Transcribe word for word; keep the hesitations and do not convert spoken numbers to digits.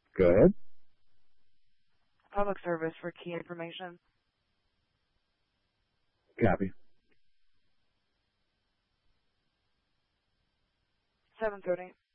Go ahead. Public service for key information. Copy. seven thirty.